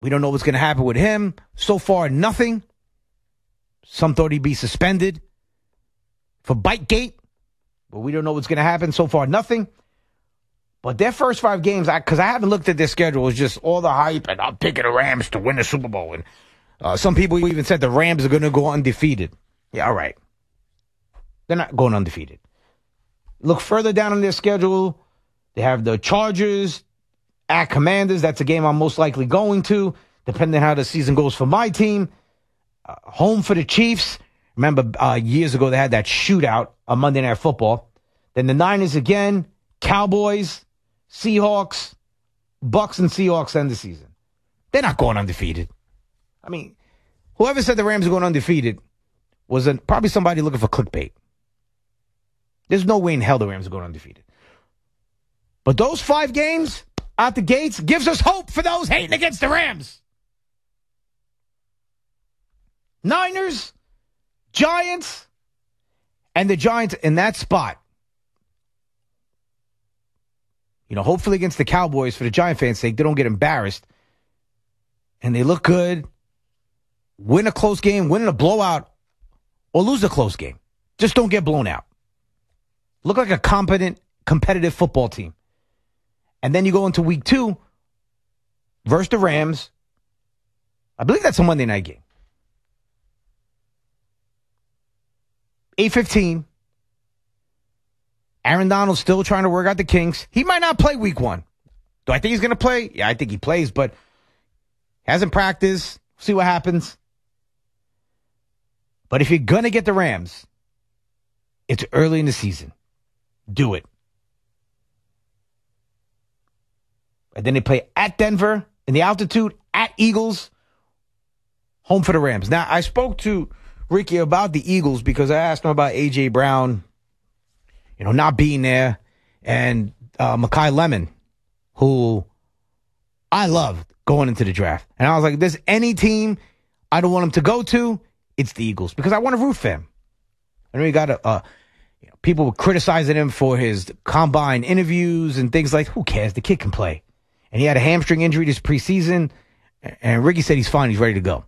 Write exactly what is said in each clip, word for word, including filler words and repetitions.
We don't know what's going to happen with him. So far, nothing. Some thought he'd be suspended for Bitegate, but we don't know what's going to happen. So far, nothing. But their first five games, because I, I haven't looked at their schedule, it's just all the hype, and I'm picking the Rams to win the Super Bowl. And uh, some people even said the Rams are going to go undefeated. Yeah, all right. They're not going undefeated. Look further down on their schedule. They have the Chargers at Commanders. That's a game I'm most likely going to, depending on how the season goes for my team. Uh, home for the Chiefs. Remember, uh, years ago, they had that shootout on Monday Night Football. Then the Niners again, Cowboys, Seahawks, Bucks and Seahawks end the season. They're not going undefeated. I mean, whoever said the Rams are going undefeated was a, probably somebody looking for clickbait. There's no way in hell the Rams are going undefeated. But those five games out the gates gives us hope for those hating against the Rams. Niners, Giants, and the Giants in that spot. You know, hopefully against the Cowboys, for the Giant fans' sake, they don't get embarrassed. And they look good. Win a close game, win in a blowout, or lose a close game. Just don't get blown out. Look like a competent, competitive football team. And then you go into week two versus the Rams. I believe that's a Monday night game. eight fifteen. Aaron Donald's still trying to work out the kinks. He might not play week one. Do I think he's going to play? Yeah, I think he plays, but hasn't practiced. See what happens. But if you're going to get the Rams, it's early in the season. Do it. And then they play at Denver in the altitude, at Eagles, home for the Rams. Now, I spoke to Ricky about the Eagles because I asked him about A J. Brown, you know, not being there, and uh, Mekhi Lemon, who I love going into the draft. And I was like, if there's any team I don't want him to go to, it's the Eagles, because I want to root for him. I know he got a, uh, you know, people were criticizing him for his combine interviews and things like, who cares? The kid can play. And he had a hamstring injury this preseason, and Ricky said he's fine. He's ready to go.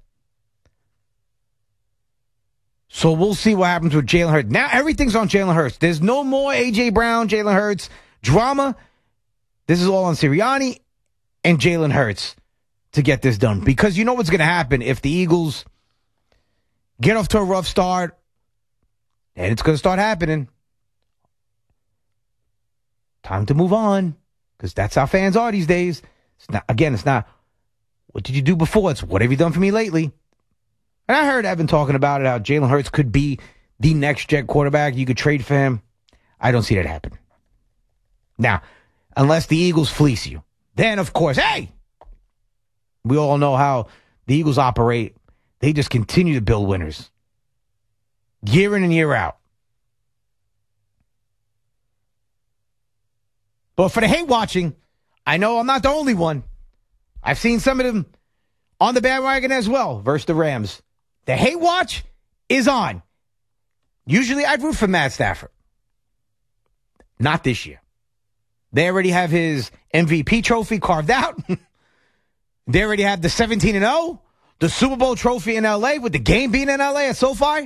So we'll see what happens with Jalen Hurts. Now everything's on Jalen Hurts. There's no more A J. Brown, Jalen Hurts drama. This is all on Sirianni and Jalen Hurts to get this done. Because you know what's going to happen if the Eagles get off to a rough start, and it's going to start happening. Time to move on, because that's how fans are these days. It's not, again, it's not, what did you do before? It's, what have you done for me lately? And I heard Evan talking about it, how Jalen Hurts could be the next jet quarterback. You could trade for him. I don't see that happen. Now, unless the Eagles fleece you. Then, of course, hey, we all know how the Eagles operate. They just continue to build winners. Year in and year out. But for the hate watching, I know I'm not the only one. I've seen some of them on the bandwagon as well versus the Rams. The hate watch is on. Usually I'd root for Matt Stafford. Not this year. They already have his M V P trophy carved out. They already have the seventeen and oh, the Super Bowl trophy in L A with the game being in L A at SoFi.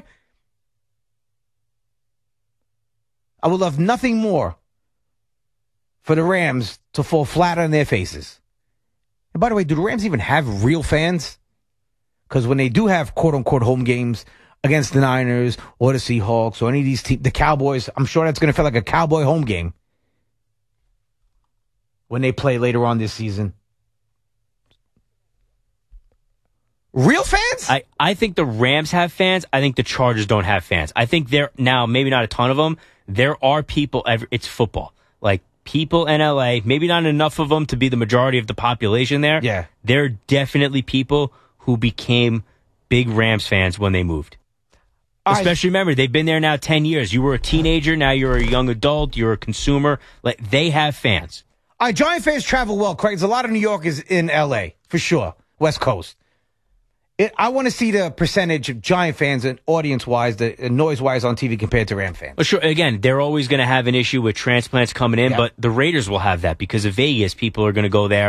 I would love nothing more for the Rams to fall flat on their faces. And by the way, do the Rams even have real fans? Because when they do have quote-unquote home games against the Niners or the Seahawks or any of these teams, the Cowboys, I'm sure that's going to feel like a Cowboy home game when they play later on this season. Real fans? I, I think the Rams have fans. I think the Chargers don't have fans. I think there now, maybe not a ton of them. There are people, it's football. Like, people in L A, maybe not enough of them to be the majority of the population there. Yeah. There are definitely people who became big Rams fans when they moved. I, Especially, remember, they've been there now ten years. You were a teenager, now you're a young adult, you're a consumer. Like, they have fans. All right, Giant fans travel well, Craig. There's a lot of New Yorkers in L A, for sure. West Coast. It, I want to see the percentage of Giant fans and audience-wise, the uh, noise-wise on T V compared to Ram fans. Well, sure. Again, they're always going to have an issue with transplants coming in, yeah. but the Raiders will have that because of Vegas. People are going to go there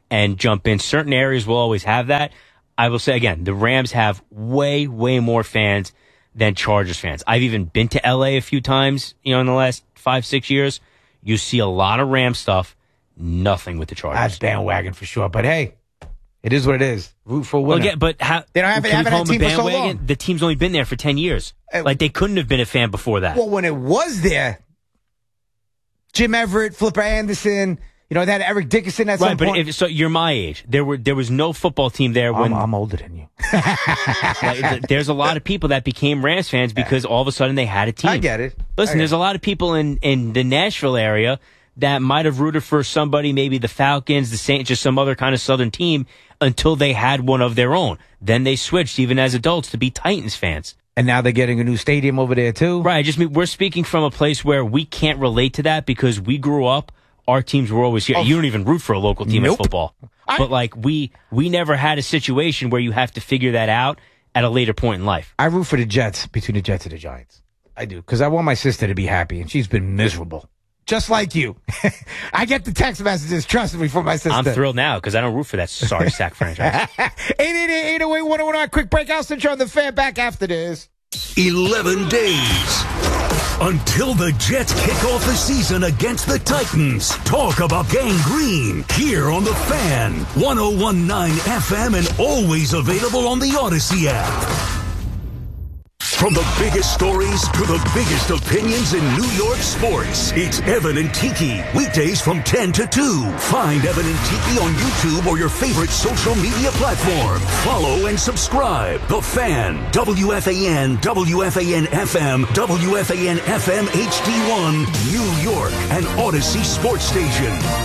and jump in. Certain areas will always have that. I will say, again, the Rams have way, way more fans than Chargers fans. I've even been to L A a few times, you know, in the last five, six years. You see a lot of Rams stuff, nothing with the Chargers. That's bandwagon for sure. But hey, it is what it is. Root for a winner. Well, again, but how, they don't have, can haven't we had a team call them for so bandwagon? long. The team's only been there for ten years. Uh, like, they couldn't have been a fan before that. Well, when it was there, Jim Everett, Flipper Anderson, you know, they had Eric Dickerson at right, some but point. If, so you're my age. There were there was no football team there when I'm, I'm older than you. like, there's a lot of people that became Rams fans because all of a sudden they had a team. I get it. Listen, get there's it. a lot of people in, in the Nashville area that might have rooted for somebody, maybe the Falcons, the Saints, just some other kind of Southern team until they had one of their own. Then they switched, even as adults, to be Titans fans. And now they're getting a new stadium over there, too. Right. I just mean, we're speaking from a place where we can't relate to that because we grew up, our teams were always here. Oh, you don't even root for a local team nope. in football. I, but, like, we we never had a situation where you have to figure that out at a later point in life. I root for the Jets, between the Jets and the Giants. I do, because I want my sister to be happy, and she's been miserable. Just like you. I get the text messages, trust me, from my sister. I'm thrilled now because I don't root for that sorry sack franchise. eight eight eight, eight oh eight, one oh one nine. Quick break. Al Cintron on the Fan. Back after this. eleven days until the Jets kick off the season against the Titans. Talk about Gang Green here on the Fan. one oh one point nine F M and always available on the Odyssey app. From the biggest stories to the biggest opinions in New York sports, it's Evan and Tiki. Weekdays from ten to two. Find Evan and Tiki on YouTube or your favorite social media platform. Follow and subscribe. The Fan. W F A N, W F A N F M, W F A N F M H D one, New York, and Odyssey Sports Station.